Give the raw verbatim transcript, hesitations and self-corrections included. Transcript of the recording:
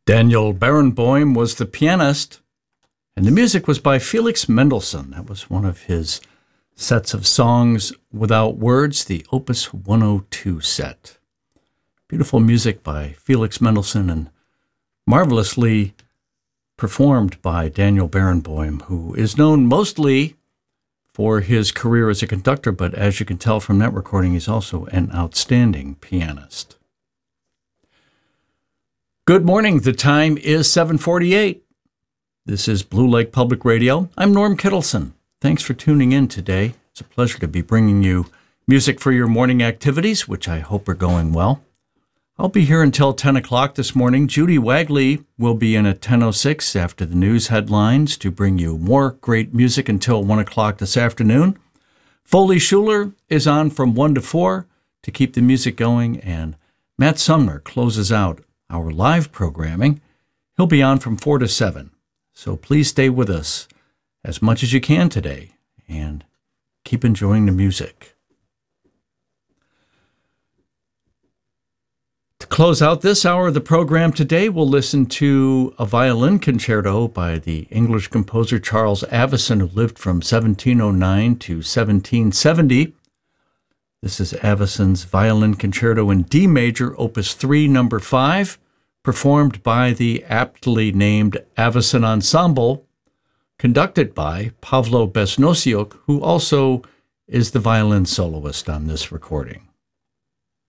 Daniel Barenboim was the pianist, and the music was by Felix Mendelssohn. That was one of his sets of songs without words, the Opus one oh two set. Beautiful music by Felix Mendelssohn and marvelously performed by Daniel Barenboim, who is known mostly for his career as a conductor, but as you can tell from that recording, he's also an outstanding pianist. Good morning. The time is seven forty-eight. This is Blue Lake Public Radio. I'm Norm Kittleson. Thanks for tuning in today. It's a pleasure to be bringing you music for your morning activities, which I hope are going well. I'll be here until ten o'clock this morning. Judy Wagley will be in at ten oh six after the news headlines to bring you more great music until one o'clock this afternoon. Foley Schuler is on from one to four to keep the music going, and Matt Sumner closes out our live programming. He'll be on from four to seven. So please stay with us as much as you can today and keep enjoying the music. To close out this hour of the program today, we'll listen to a violin concerto by the English composer Charles Avison, who lived from seventeen oh nine to seventeen seventy. This is Avison's Violin Concerto in D major, Opus three, number five, performed by the aptly named Avison Ensemble, conducted by Pavlo Besnosiuk, who also is the violin soloist on this recording.